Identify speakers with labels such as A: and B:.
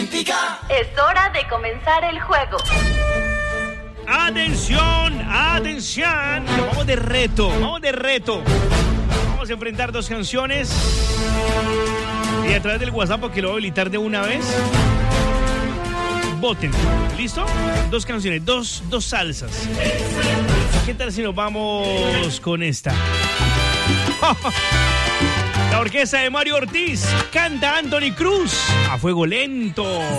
A: Olímpica.
B: Es hora de comenzar el juego.
C: ¡Atención! ¡Atención! Vamos de reto, Vamos a enfrentar dos canciones. Y a través del WhatsApp, porque lo voy a habilitar de una vez. Voten. ¿Listo? Dos canciones, dos salsas. ¿Qué tal si nos vamos con esta? La orquesta de Mario Ortiz canta Anthony Cruz a fuego lento.